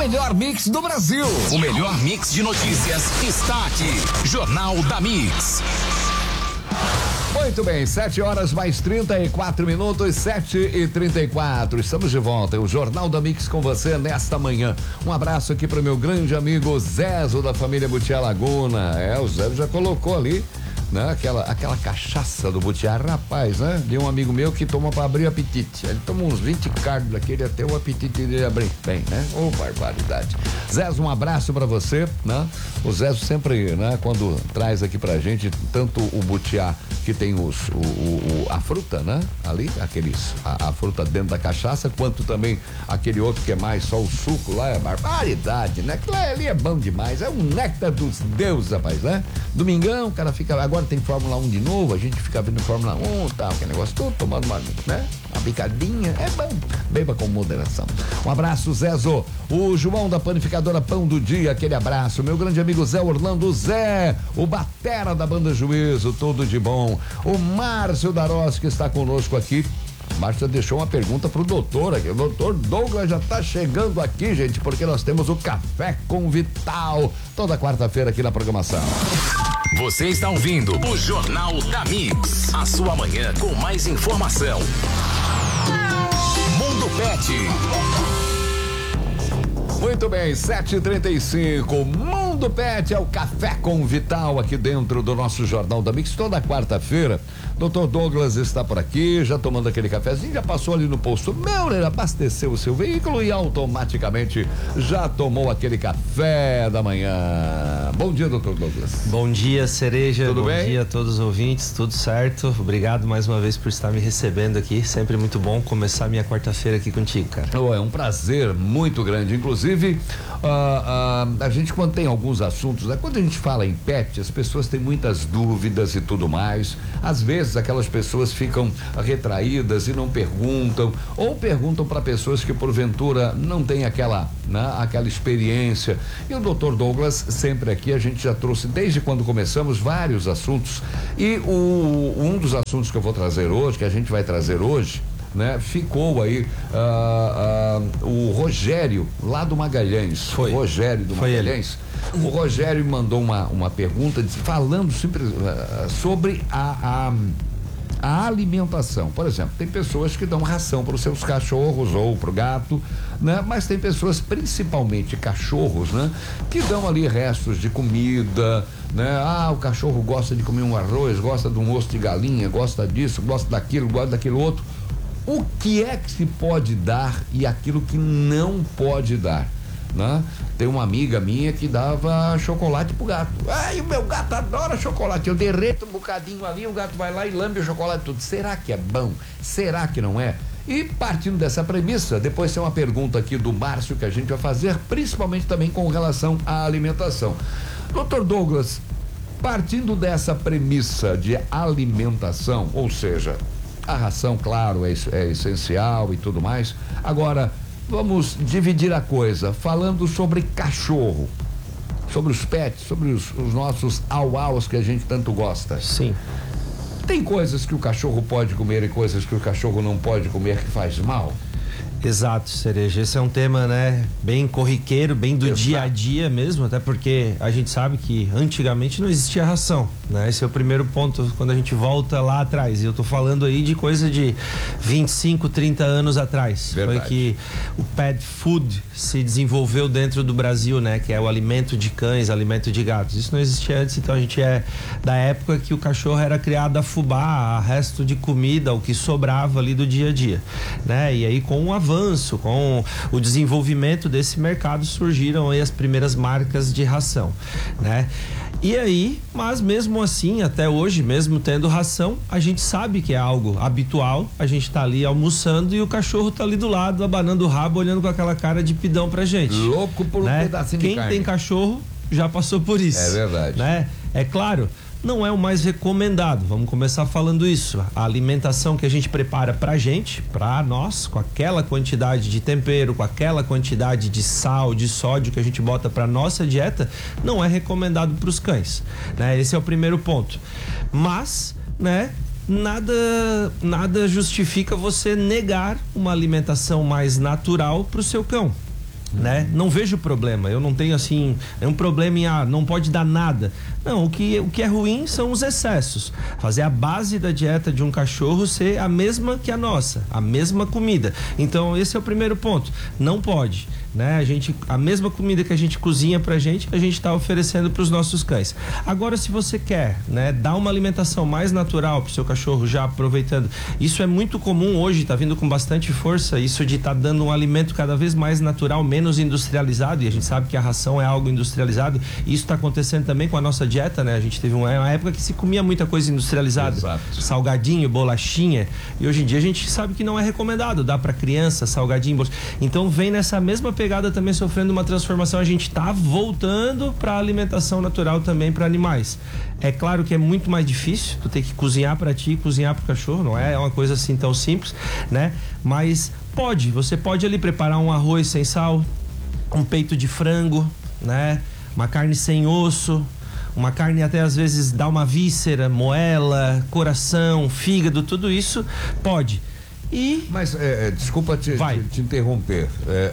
melhor mix do Brasil. O melhor mix de notícias está aqui. Jornal da Mix. Muito bem, 7 horas mais 34 minutos, 7h34. Estamos de volta. O Jornal da Mix com você nesta manhã. Um abraço aqui para o meu grande amigo Zezo da família Butiá Laguna. O Zezo já colocou ali, né? Aquela cachaça do Butiá, rapaz, né? De um amigo meu que toma para abrir o apetite. Ele toma uns 20 cardos daquele até o apetite dele abrir bem, né? Ô, barbaridade. Zezo, um abraço para você, né? O Zezo sempre, né? Quando traz aqui pra gente tanto o Butiá que tem a fruta, né? Ali, a fruta dentro da cachaça, quanto também aquele outro que é mais só o suco lá, é barbaridade, né? Aquilo ali é bom demais, é um néctar dos deuses, rapaz, né? Domingão, o cara fica, agora tem Fórmula 1 de novo, a gente fica vendo Fórmula 1 e tal, aquele negócio todo, tomando uma, né? Uma bicadinha, é bom, beba com moderação. Um abraço, Zezo. O João da Panificadora Pão do Dia, aquele abraço. Meu grande amigo Zé Orlando Zé, o batera da Banda Juízo, tudo de bom. O Márcio Darós, que está conosco aqui. Márcio deixou uma pergunta pro doutor aqui. O doutor Douglas já tá chegando aqui, gente, porque nós temos o Café com Vital toda quarta-feira aqui na programação. Você está ouvindo o Jornal da Mix, a sua manhã com mais informação. Mundo Pet. Muito bem, 7h35, Mundo Pet é o Café com Vital aqui dentro do nosso Jornal da Mix, toda quarta-feira. Doutor Douglas está por aqui, já tomando aquele cafezinho, já passou ali no posto Meurer, abasteceu o seu veículo e automaticamente já tomou aquele café da manhã. Bom dia, doutor Douglas. Bom dia, Cereja. Tudo bem? Bom dia a todos os ouvintes, tudo certo? Obrigado mais uma vez por estar me recebendo aqui, sempre muito bom começar minha quarta-feira aqui contigo, cara. É um prazer muito grande, inclusive a gente quando tem alguns assuntos, né? Quando a gente fala em pet, as pessoas têm muitas dúvidas e tudo mais, às vezes aquelas pessoas ficam retraídas e não perguntam, ou perguntam para pessoas que porventura não têm aquela experiência, e o doutor Douglas sempre aqui, a gente já trouxe desde quando começamos vários assuntos, e um dos assuntos que eu vou trazer hoje, que a gente vai trazer hoje, né? Ficou aí o Rogério lá do Magalhães. Foi. O Rogério do Magalhães. O Rogério mandou uma pergunta falando sobre a alimentação. Por exemplo, tem pessoas que dão ração para os seus cachorros ou para o gato, né? Mas tem pessoas, principalmente cachorros, né? Que dão ali restos de comida, né? O cachorro gosta de comer um arroz, gosta de um osso de galinha, gosta disso, gosta daquilo outro. O que é que se pode dar e aquilo que não pode dar, né? Tem uma amiga minha que dava chocolate pro gato. E o meu gato adora chocolate. Eu derreto um bocadinho ali, o gato vai lá e lambe o chocolate tudo. Será que é bom? Será que não é? E partindo dessa premissa, depois tem uma pergunta aqui do Márcio que a gente vai fazer, principalmente também com relação à alimentação. Doutor Douglas, partindo dessa premissa de alimentação, ou seja, a ração, claro, é essencial e tudo mais. Agora, vamos dividir a coisa, falando sobre cachorro, sobre os pets, sobre os nossos au-aus que a gente tanto gosta. Sim. Tem coisas que o cachorro pode comer e coisas que o cachorro não pode comer que faz mal? Exato, Cereja, esse é um tema, né, bem corriqueiro, bem do dia a dia mesmo, até porque a gente sabe que antigamente não existia ração, né? Esse é o primeiro ponto quando a gente volta lá atrás, e eu tô falando aí de coisa de 25, 30 anos atrás. Verdade. Foi que o pet food se desenvolveu dentro do Brasil, né, que é o alimento de cães, alimento de gatos. Isso não existia antes, então a gente é da época que o cachorro era criado a fubá, a resto de comida, o que sobrava ali do dia a dia, né? E aí com o avanço, com o desenvolvimento desse mercado, surgiram aí as primeiras marcas de ração, né? E aí, mas mesmo assim, até hoje, mesmo tendo ração, a gente sabe que é algo habitual, a gente tá ali almoçando e o cachorro tá ali do lado, abanando o rabo, olhando com aquela cara de pidão pra gente. Louco por um pedacinho de carne. Quem tem cachorro já passou por isso. É verdade. Né? É claro, não é o mais recomendado, vamos começar falando isso. A alimentação que a gente prepara pra gente, pra nós, com aquela quantidade de tempero, com aquela quantidade de sal, de sódio que a gente bota pra nossa dieta, não é recomendado pros cães, né? Esse é o primeiro ponto. Mas, né, nada justifica você negar uma alimentação mais natural pro seu cão. né? Não vejo problema, eu não tenho assim, é um problema em, não pode dar nada. Não, o que é ruim são os excessos. Fazer a base da dieta de um cachorro ser a mesma que a nossa, a mesma comida. Então esse é o primeiro ponto, não pode, né? A mesma comida que a gente cozinha pra gente, a gente tá oferecendo pros nossos cães. Agora, se você quer, né, dar uma alimentação mais natural pro seu cachorro, já aproveitando, isso é muito comum hoje, tá vindo com bastante força, isso de tá dando um alimento cada vez mais natural, menos industrializado, e a gente sabe que a ração é algo industrializado, e isso tá acontecendo também com a nossa dieta, né? A gente teve uma época que se comia muita coisa industrializada. Exato. Salgadinho, bolachinha, e hoje em dia a gente sabe que não é recomendado, dá pra criança, salgadinho, bolachinha. Então vem nessa mesma pegada também sofrendo uma transformação, a gente tá voltando pra alimentação natural também para animais. É claro que é muito mais difícil, tu tem que cozinhar para ti, cozinhar pro cachorro, não é uma coisa assim tão simples, né? Mas você pode ali preparar um arroz sem sal, um peito de frango, né? Uma carne sem osso, uma carne até às vezes dá uma víscera, moela, coração, fígado, tudo isso pode. Mas, desculpa te interromper.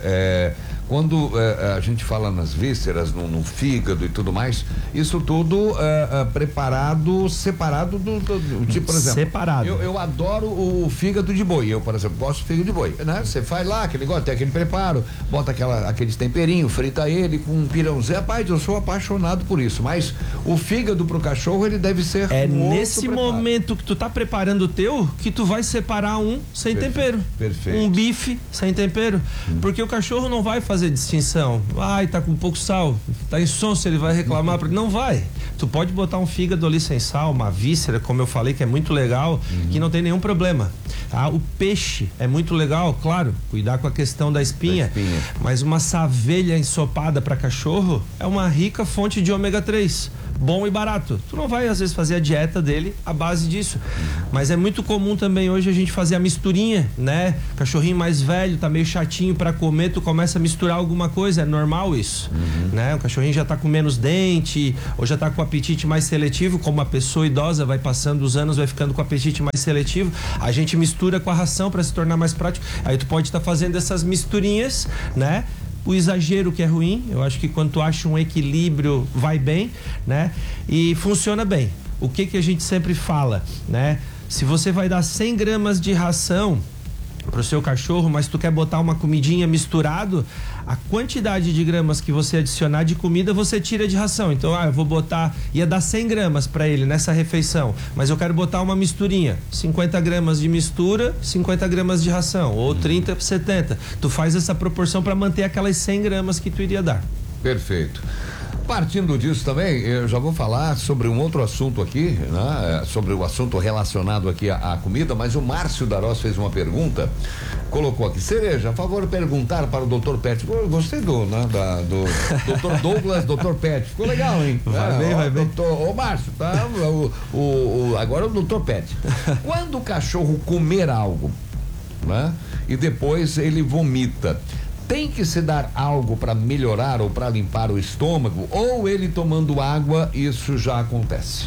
Quando a gente fala nas vísceras, no fígado e tudo mais, isso tudo preparado, separado do tipo, por exemplo. Separado. Eu adoro o fígado de boi. Eu, por exemplo, gosto do fígado de boi, né? Você faz lá aquele negócio, tem aquele preparo, bota aqueles temperinhos, frita ele com um pirãozinho. Rapaz, eu sou apaixonado por isso. Mas o fígado pro cachorro, ele deve ser nesse momento que tu tá preparando o teu, que tu vai separar um sem tempero. Perfeito. Um bife sem tempero. Porque o cachorro não vai fazer distinção. Ai, tá com pouco sal, tá insonso, ele vai reclamar, porque não vai. Tu pode botar um fígado ali sem sal, uma víscera, como eu falei, que é muito legal, que não tem nenhum problema. Tá? O peixe é muito legal, claro, cuidar com a questão da espinha. Mas uma savelha ensopada para cachorro é uma rica fonte de ômega 3. Bom e barato. Tu não vai às vezes fazer a dieta dele à base disso, mas é muito comum também hoje a gente fazer a misturinha, né? Cachorrinho mais velho, tá meio chatinho para comer, tu começa a misturar alguma coisa, é normal isso, né? O cachorrinho já tá com menos dente, ou já tá com apetite mais seletivo, como a pessoa idosa vai passando os anos, vai ficando com apetite mais seletivo, a gente mistura com a ração para se tornar mais prático, aí tu pode estar fazendo essas misturinhas, né? O exagero que é ruim, eu acho que quando tu acha um equilíbrio, vai bem, né? E funciona bem. O que a gente sempre fala, né? Se você vai dar 100 gramas de ração pro seu cachorro, mas tu quer botar uma comidinha misturado, a quantidade de gramas que você adicionar de comida, você tira de ração. Então, eu vou botar, ia dar 100 gramas para ele nessa refeição, mas eu quero botar uma misturinha, 50 gramas de mistura, 50 gramas de ração, ou 30, 70. Tu faz essa proporção para manter aquelas 100 gramas que tu iria dar. Perfeito. Partindo disso também, eu já vou falar sobre um outro assunto aqui, né? Sobre o assunto relacionado aqui à comida, mas o Márcio Darós fez uma pergunta, colocou aqui: Cereja, a favor de perguntar para o Dr. Pet. Eu gostei do Dr. Douglas, Dr. Pet, ficou legal, hein? Vai bem. Ô Márcio, tá? Agora o Dr. Pet. Quando o cachorro comer algo, né? E depois ele vomita, tem que se dar algo para melhorar ou para limpar o estômago, ou ele tomando água, isso já acontece?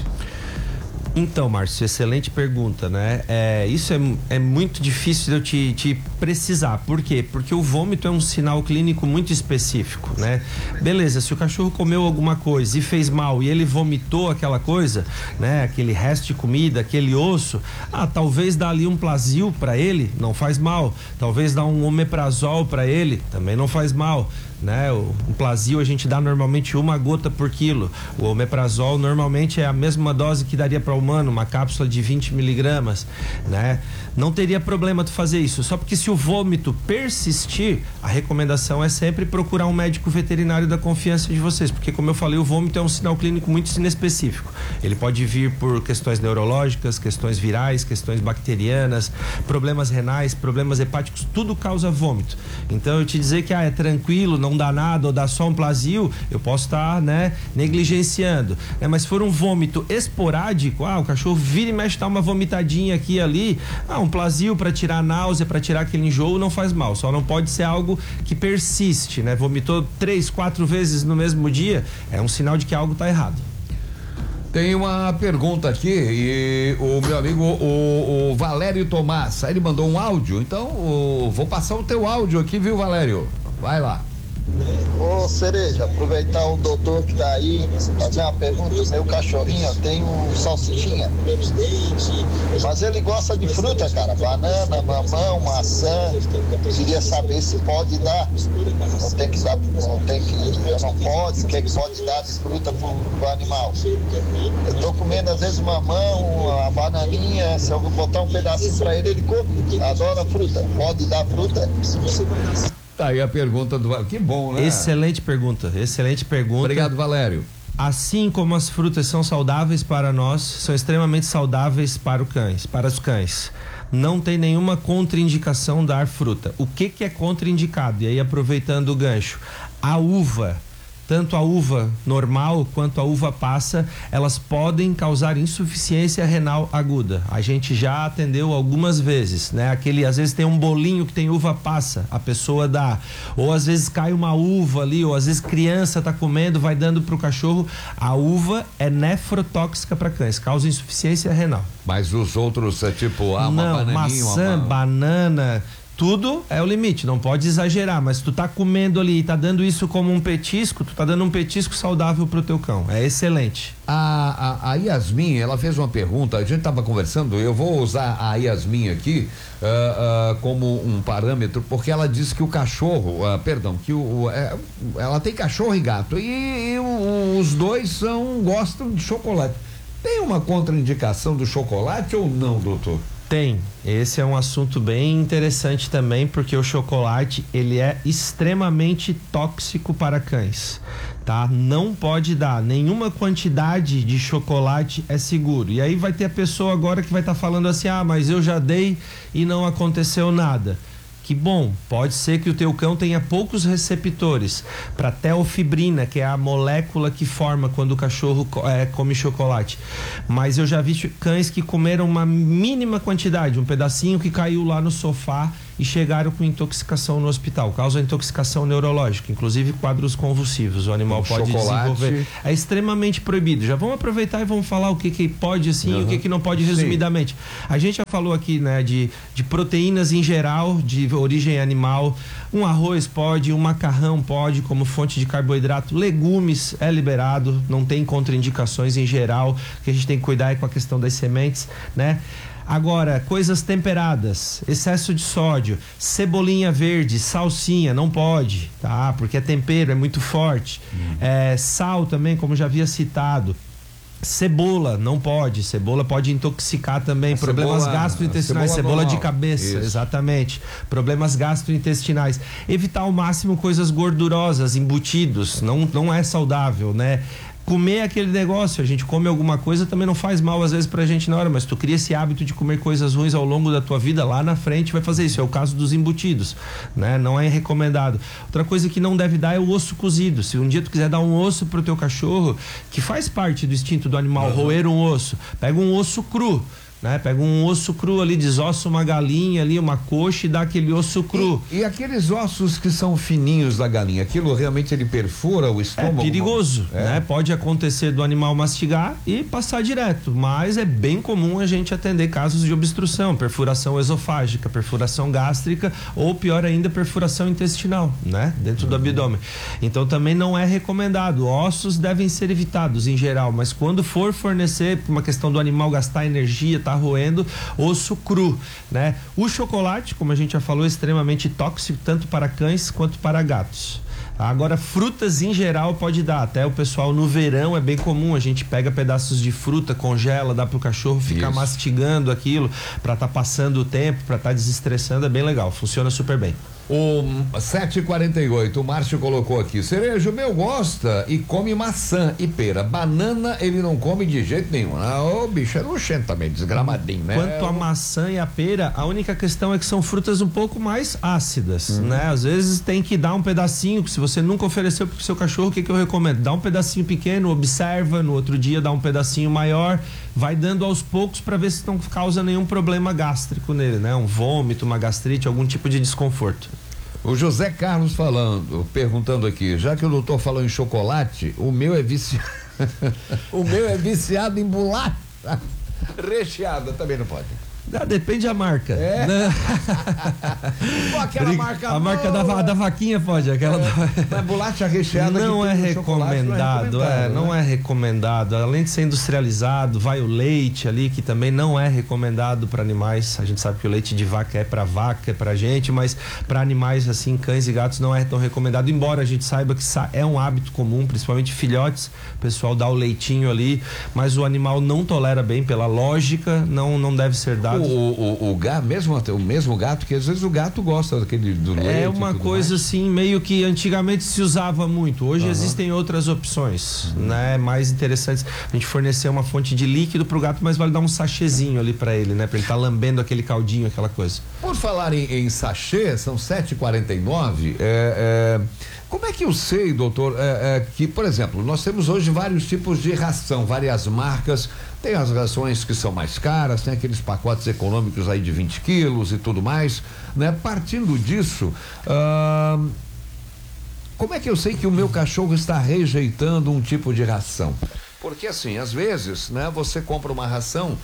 Então, Márcio, excelente pergunta, né? Isso é muito difícil de eu te precisar. Por quê? Porque o vômito é um sinal clínico muito específico, né? Beleza, se o cachorro comeu alguma coisa e fez mal e ele vomitou aquela coisa, né? Aquele resto de comida, aquele osso, talvez dá ali um Plasil para ele, não faz mal. Talvez dá um omeprazol para ele, também não faz mal, né? O Plasil a gente dá normalmente 1 gota por quilo. O omeprazol normalmente é a mesma dose que daria para humano, uma cápsula de 20 miligramas, né? Não teria problema tu fazer isso, só porque se o vômito persistir, a recomendação é sempre procurar um médico veterinário da confiança de vocês, porque como eu falei, o vômito é um sinal clínico muito inespecífico. Ele pode vir por questões neurológicas, questões virais, questões bacterianas, problemas renais, problemas hepáticos, tudo causa vômito. Então eu te dizer que é tranquilo, não dá nada, ou dá só um Plasil, eu posso estar, né, negligenciando, né? Mas se for um vômito esporádico, o cachorro vira e mexe, dá uma vomitadinha aqui e ali, um Plasil para tirar a náusea, para tirar aquele enjoo, não faz mal, só não pode ser algo que persiste, né? Vomitou 3, 4 vezes no mesmo dia, é um sinal de que algo está errado. Tem uma pergunta aqui e o meu amigo, o Valério Tomás, ele mandou um áudio, então vou passar o teu áudio aqui, viu, Valério? Vai lá. Ô Cereja, aproveitar o doutor que tá aí, fazer uma pergunta. O meu cachorrinho tem um salsichinha, mas ele gosta de fruta, cara, banana, mamão, maçã. Queria saber se pode dar, não tem que dar, não pode, o que pode dar de fruta pro animal. Eu tô comendo às vezes mamão, a bananinha, se eu botar um pedacinho pra ele come, adora fruta, pode dar fruta? Tá aí a pergunta do... Que bom, né? Excelente pergunta. Obrigado, Valério. Assim como as frutas são saudáveis para nós, são extremamente saudáveis para os cães. Não tem nenhuma contraindicação dar fruta. O que é contraindicado? E aí, aproveitando o gancho, a uva, tanto a uva normal quanto a uva passa, elas podem causar insuficiência renal aguda. A gente já atendeu algumas vezes, né? Às vezes tem um bolinho que tem uva passa, a pessoa dá. Ou às vezes cai uma uva ali, ou às vezes criança tá comendo, vai dando pro cachorro. A uva é nefrotóxica para cães, causa insuficiência renal. Mas os outros, tipo, uma bananinha, maçã, banana... Tudo é o limite, não pode exagerar, mas tu tá comendo ali e tá dando isso como um petisco, tu tá dando um petisco saudável pro teu cão, é excelente. A Yasmin, ela fez uma pergunta, a gente tava conversando, eu vou usar a Yasmin aqui como um parâmetro, porque ela disse que o cachorro, ela tem cachorro e gato, e os dois gostam de chocolate. Tem uma contraindicação do chocolate ou não, doutor? Tem. Esse é um assunto bem interessante também, porque o chocolate, ele é extremamente tóxico para cães, tá? Não pode dar, nenhuma quantidade de chocolate é seguro. E aí vai ter a pessoa agora que vai estar falando assim, mas eu já dei e não aconteceu nada. Que bom, pode ser que o teu cão tenha poucos receptores para teofibrina, que é a molécula que forma quando o cachorro come chocolate. Mas eu já vi cães que comeram uma mínima quantidade, um pedacinho que caiu lá no sofá e chegaram com intoxicação no hospital. Causa intoxicação neurológica, inclusive quadros convulsivos. O animal pode desenvolver. É extremamente proibido. Já vamos aproveitar e vamos falar o que pode sim e o que não pode resumidamente. A gente já falou aqui, né, de proteínas em geral, de origem animal. Um arroz pode, um macarrão pode, como fonte de carboidrato. Legumes é liberado, não tem contraindicações em geral. O que a gente tem que cuidar é com a questão das sementes, né? Agora, coisas temperadas, excesso de sódio, cebolinha verde, salsinha, não pode, tá? Porque é tempero, é muito forte. Sal também, como já havia citado. Cebola, não pode. Cebola pode intoxicar também. Problemas gastrointestinais. Cebola de cabeça, isso. Exatamente. Problemas gastrointestinais. Evitar ao máximo coisas gordurosas, embutidos. Não é saudável, né? Comer aquele negócio, a gente come alguma coisa, também não faz mal às vezes pra gente na hora, mas tu cria esse hábito de comer coisas ruins ao longo da tua vida, lá na frente vai fazer isso. É o caso dos embutidos, né? Não é recomendado. Outra coisa que não deve dar é o osso cozido. Se um dia tu quiser dar um osso pro teu cachorro, que faz parte do instinto do animal, roer um osso, pega um osso cru, né? Pega um osso cru ali, desossa uma galinha ali, uma coxa e dá aquele osso cru. E aqueles ossos que são fininhos da galinha, aquilo realmente ele perfura o estômago? É perigoso, né? Pode acontecer do animal mastigar e passar direto, mas é bem comum a gente atender casos de obstrução, perfuração esofágica, perfuração gástrica ou pior ainda, perfuração intestinal, né? Dentro do abdômen. Então também não é recomendado. Ossos devem ser evitados em geral, mas quando for fornecer, por uma questão do animal gastar energia, tá roendo, osso cru, né? O chocolate, como a gente já falou, é extremamente tóxico, tanto para cães quanto para gatos. Agora, frutas em geral pode dar, até o pessoal no verão é bem comum, a gente pega pedaços de fruta, congela, dá pro cachorro ficar mastigando aquilo, pra tá passando o tempo, pra tá desestressando, é bem legal, funciona super bem. O 7h48, o Márcio colocou aqui, Cereja, o meu gosta e come maçã e pera, banana ele não come de jeito nenhum, o bicho é nojento também, desgramadinho, né? Quanto a maçã e a pera, a única questão é que são frutas um pouco mais ácidas, né? Às vezes tem que dar um pedacinho, que se você nunca ofereceu pro seu cachorro, o que eu recomendo? Dá um pedacinho pequeno, observa, no outro dia dá um pedacinho maior, vai dando aos poucos para ver se não causa nenhum problema gástrico nele, né? Um vômito, uma gastrite, algum tipo de desconforto. O José Carlos perguntando aqui, já que o doutor falou em chocolate, o meu é viciado. O meu é viciado em bolacha recheada, também não pode. Depende da marca. Aquela marca. A marca da vaquinha pode, aquela. A bolacha recheada não é recomendado, não é recomendado. Além de ser industrializado, vai o leite ali, que também não é recomendado para animais. A gente sabe que o leite de vaca é para vaca, é pra gente, mas para animais assim, cães e gatos não é tão recomendado, embora a gente saiba que é um hábito comum, principalmente filhotes, o pessoal dá o leitinho ali, mas o animal não tolera bem, pela lógica, não deve ser dado. O gato, o mesmo gato, que às vezes o gato gosta do leite. É uma coisa mais. Assim, meio que antigamente se usava muito. Hoje existem outras opções, né? Mais interessantes. A gente fornecer uma fonte de líquido pro gato, mas vale dar um sachêzinho ali para ele, né? Para ele estar lambendo aquele caldinho, aquela coisa. Por falar em sachê, são 7h49. Como é que eu sei, doutor, que, por exemplo, nós temos hoje vários tipos de ração, várias marcas. Tem as rações que são mais caras, tem aqueles pacotes econômicos aí de 20 quilos e tudo mais, né? Partindo disso, como é que eu sei que o meu cachorro está rejeitando um tipo de ração? Porque assim, às vezes, né? Você compra uma ração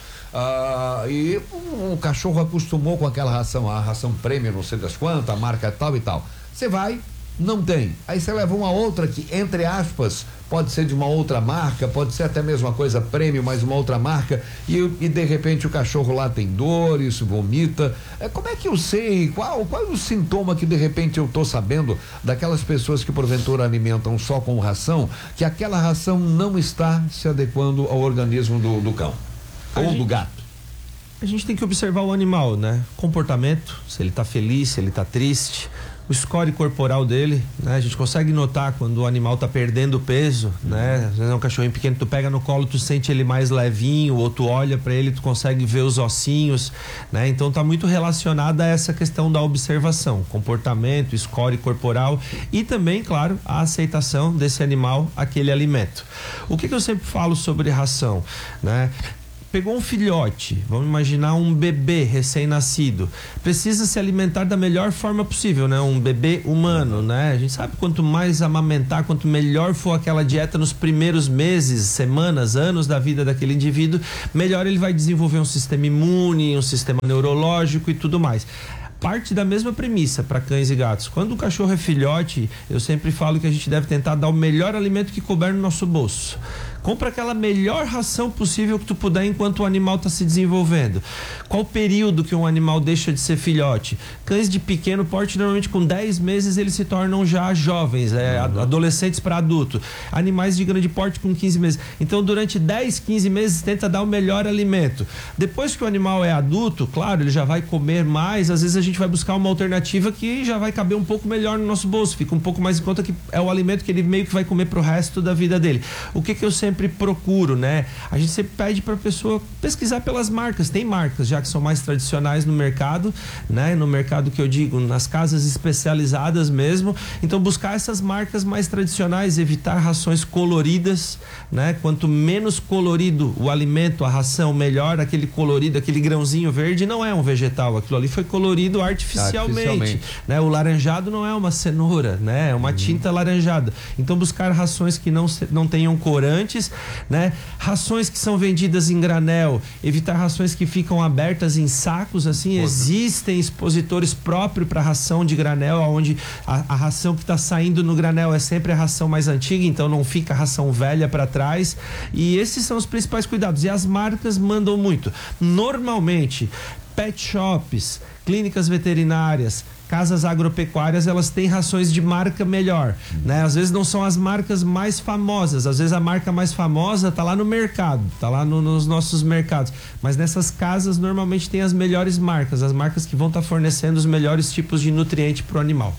e o cachorro acostumou com aquela ração, a ração prêmio, não sei das quantas, a marca tal e tal. Você vai, não tem. Aí você leva uma outra que, entre aspas, pode ser de uma outra marca, pode ser até mesmo uma coisa prêmio, mas uma outra marca, e de repente o cachorro lá tem dores, vomita. Como é que eu sei? Qual é o sintoma que de repente eu tô sabendo daquelas pessoas que porventura alimentam só com ração, que aquela ração não está se adequando ao organismo do cão ou do gato? A gente tem que observar o animal, né? Comportamento, se ele tá feliz, se ele tá triste, o score corporal dele, né? A gente consegue notar quando o animal tá perdendo peso, né? Às vezes é um cachorrinho pequeno, tu pega no colo, tu sente ele mais levinho, ou tu olha para ele, tu consegue ver os ossinhos, né? Então tá muito relacionada a essa questão da observação, comportamento, score corporal e também, claro, a aceitação desse animal, aquele alimento. O que eu sempre falo sobre ração, né? Pegou um filhote, vamos imaginar um bebê recém-nascido, precisa se alimentar da melhor forma possível, né? Um bebê humano, né? A gente sabe quanto mais amamentar, quanto melhor for aquela dieta nos primeiros meses, semanas, anos da vida daquele indivíduo, melhor ele vai desenvolver um sistema imune, um sistema neurológico e tudo mais. Parte da mesma premissa para cães e gatos. Quando o cachorro é filhote, eu sempre falo que a gente deve tentar dar o melhor alimento que couber no nosso bolso. Compra aquela melhor ração possível que tu puder enquanto o animal está se desenvolvendo. Qual o período que um animal deixa de ser filhote? Cães de pequeno porte, normalmente com 10 meses eles se tornam já jovens, adolescentes para adulto. Animais de grande porte com 15 meses. Então durante 10, 15 meses tenta dar o melhor alimento. Depois que o animal é adulto, claro, ele já vai comer mais, às vezes a gente vai buscar uma alternativa que já vai caber um pouco melhor no nosso bolso, fica um pouco mais em conta que é o alimento que ele meio que vai comer pro resto da vida dele. O que eu sempre procuro, né? A gente sempre pede para a pessoa pesquisar pelas marcas. Tem marcas já que são mais tradicionais no mercado, né? No mercado que eu digo, nas casas especializadas mesmo. Então buscar essas marcas mais tradicionais, evitar rações coloridas, né? Quanto menos colorido o alimento, a ração, melhor. Aquele colorido, aquele grãozinho verde não é um vegetal, aquilo ali foi colorido artificialmente. Né? O laranjado não é uma cenoura, né? É uma tinta laranjada. Então buscar rações que não tenham corantes, né? Rações que são vendidas em granel, evitar rações que ficam abertas em sacos, assim. Existem expositores próprios para ração de granel, onde a ração que está saindo no granel é sempre a ração mais antiga, então não fica a ração velha para trás, e esses são os principais cuidados, e as marcas mandam muito. Normalmente pet shops, clínicas veterinárias, casas agropecuárias, elas têm rações de marca melhor, né? Às vezes não são as marcas mais famosas, às vezes a marca mais famosa tá lá no mercado, tá lá nos nossos mercados, mas nessas casas normalmente tem as melhores marcas, as marcas que vão estar fornecendo os melhores tipos de nutriente pro animal.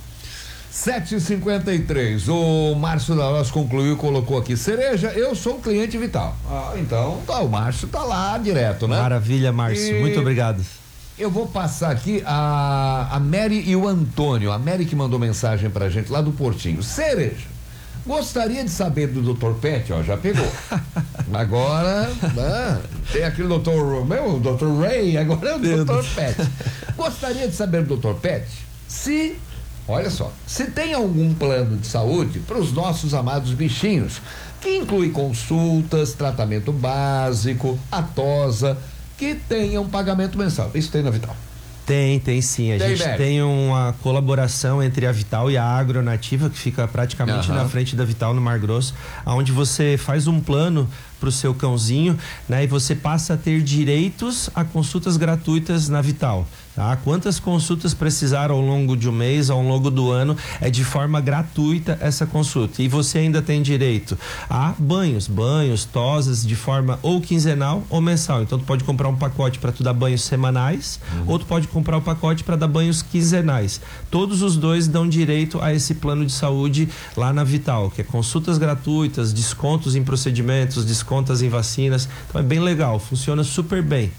7h53, o Márcio da Roça concluiu e colocou aqui: Cereja, eu sou um cliente Vital. Então o Márcio tá lá direto, né? Maravilha, Márcio, muito obrigado. Eu vou passar aqui a Mary e o Antônio. A Mary que mandou mensagem pra gente lá do Portinho. Cereja, gostaria de saber do Dr. Pet, já pegou. Agora, tem aquele Dr. Ray, agora é o Dr. Pet. Gostaria de saber do Dr. Pet se tem algum plano de saúde para os nossos amados bichinhos, que inclui consultas, tratamento básico, a tosa, que tenha um pagamento mensal. Isso tem na Vital? Tem sim. A gente tem uma colaboração entre a Vital e a Agronativa, que fica praticamente na frente da Vital, no Mar Grosso, onde você faz um plano pro seu cãozinho, né? E você passa a ter direitos a consultas gratuitas na Vital, tá? Quantas consultas precisar ao longo de um mês, ao longo do ano, é de forma gratuita essa consulta. E você ainda tem direito a banhos, tosas de forma ou quinzenal ou mensal. Então tu pode comprar um pacote para tu dar banhos semanais, ou tu pode comprar o pacote para dar banhos quinzenais. Todos os dois dão direito a esse plano de saúde lá na Vital, que é consultas gratuitas, descontos em procedimentos, descontos em vacinas. Então é bem legal, funciona super bem.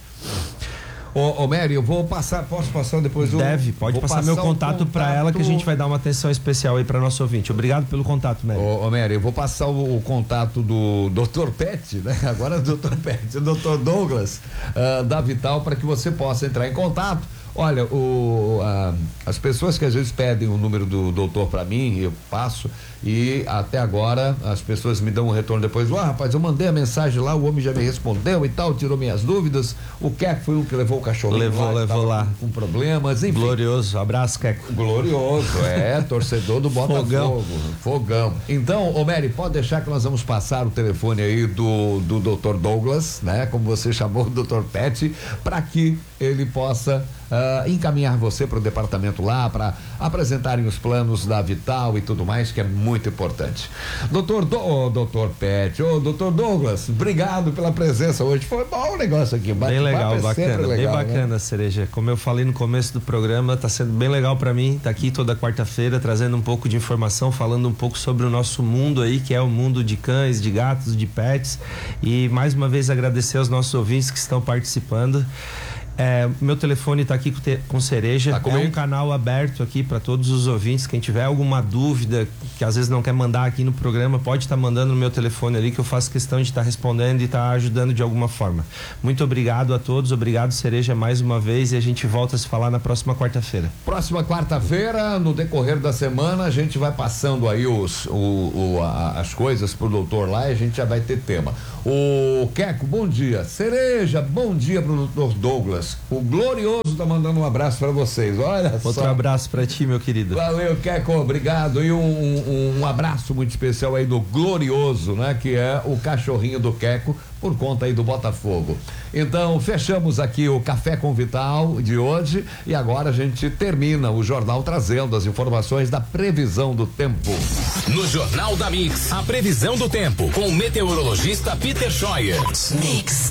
Ô Mary, eu vou passar, posso passar depois do... Pode passar meu contato para ela, que a gente vai dar uma atenção especial aí para nosso ouvinte. Obrigado pelo contato, Mary. Ô Mary, eu vou passar o contato do Dr. Pet, né? Agora o Dr. Pet, o Dr. Douglas, da Vital, para que você possa entrar em contato. Olha, as pessoas que às vezes pedem o número do doutor para mim, eu passo, e até agora as pessoas me dão um retorno depois. Rapaz, eu mandei a mensagem lá, o homem já me respondeu e tal, tirou minhas dúvidas. O Queco foi o que levou o cachorro levou lá com problemas, enfim. Glorioso, abraço, Queco. Glorioso, torcedor do Botafogo. Fogão. Então, ô Mary, pode deixar que nós vamos passar o telefone aí do Dr. Douglas, né? Como você chamou, o Dr. Pet, para que ele possa encaminhar você para o departamento lá, para apresentarem os planos da Vital e tudo mais, que é muito importante. Dr. Pet, Dr. Douglas, obrigado pela presença hoje. Foi bom o negócio aqui. Bem legal, bacana, legal, bem bacana, né? Cereja. Como eu falei no começo do programa, tá sendo bem legal para mim, tá aqui toda quarta-feira trazendo um pouco de informação, falando um pouco sobre o nosso mundo aí, que é o mundo de cães, de gatos, de pets, e mais uma vez agradecer aos nossos ouvintes que estão participando. Meu telefone está aqui com Cereja. Tá, é um canal aberto aqui para todos os ouvintes. Quem tiver alguma dúvida, que às vezes não quer mandar aqui no programa, pode estar mandando no meu telefone ali, que eu faço questão de estar respondendo e estar ajudando de alguma forma. Muito obrigado a todos, obrigado Cereja mais uma vez, e a gente volta a se falar na próxima quarta-feira. Próxima quarta-feira, no decorrer da semana, a gente vai passando aí as coisas pro doutor lá e a gente já vai ter tema. O Queco, bom dia. Cereja, bom dia pro doutor Douglas. O Glorioso tá mandando um abraço para vocês. Olha só. Outro abraço para ti, meu querido. Valeu, Queco, obrigado. E um abraço muito especial aí do Glorioso, né? Que é o cachorrinho do Queco, por conta aí do Botafogo. Então, fechamos aqui o Café com Vital de hoje e agora a gente termina o jornal trazendo as informações da previsão do tempo. No Jornal da Mix, a previsão do tempo com o meteorologista Peter Scheuer. Mix.